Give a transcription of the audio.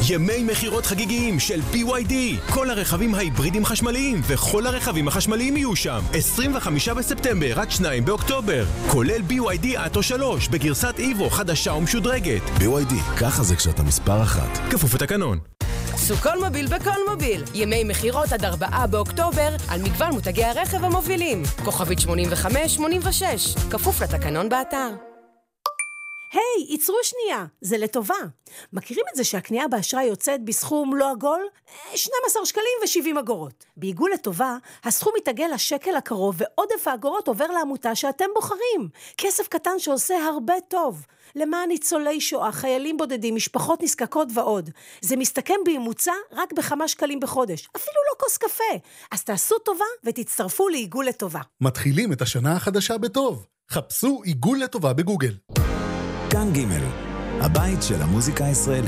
ימי מחירות חגיגיים של BYD. כל הרכבים ההיברידים חשמליים וכל הרכבים החשמליים יהיו שם. 25 בספטמבר עד 2 באוקטובר. כולל BYD אטו 3 בגרסת איבו חדשה ומשודרגת. BYD, ככה זה כשאתה מספר 1. כפוף לתקנון. סוכול מוביל בכל מוביל. ימי מחירות עד 4 באוקטובר על מגוון מותגי הרכב המובילים. כוכבית 8586. כפוף לתקנון באתר. היי, ייצרו שנייה, זה לטובה. מכירים את זה שהקנייה באשראי יוצאת בסכום לא עגול? 12 שקלים ו70 אגורות. בעיגול לטובה, הסכום מתעגל לשקל הקרוב ועודף האגורות עובר לעמותה שאתם בוחרים. כסף קטן שעושה הרבה טוב. למען ניצולי שואה, חיילים בודדים, משפחות נזקקות ועוד. זה מסתכם בממוצע רק ב5 שקלים בחודש. אפילו לא כוס קפה. אז תעשו טובה ותצטרפו לעיגול לטובה. מתחילים את השנה החדשה בטוב. חפשו עיגול לטובה בגוגל. כאן ג' הבית של המוזיקה הישראלית.